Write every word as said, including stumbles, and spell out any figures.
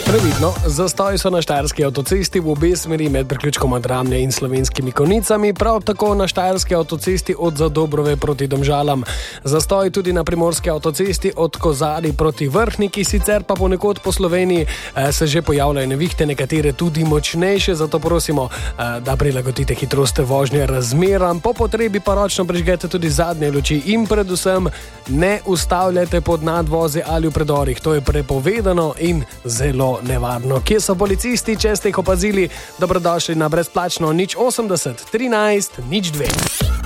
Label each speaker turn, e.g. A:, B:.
A: Previdno, zastoji so na štajerski avtocesti v obe smeri med priključkoma Dramlje in Slovenskimi Konjicami, prav tako na štajerski avtocesti od Zadobrove proti Domžalam. Zastoji tudi na primorski avtocesti od Kozarij proti Vrhniki, sicer pa ponekod po Sloveniji eh, se že pojavljajo nevihte, nekatere tudi močnejše, zato prosimo, eh, da prilagodite hitrost vožnje razmeram, po potrebi pa ročno prižgete tudi zadnje luči in predvsem ne ustavljajte pod nadvozi ali v predorih, to je prepovedano in zelo nevarno. Kje so policisti, če ste jih opazili? Dobrodošli na brezplačno nič osemdeset trinajst nič dve.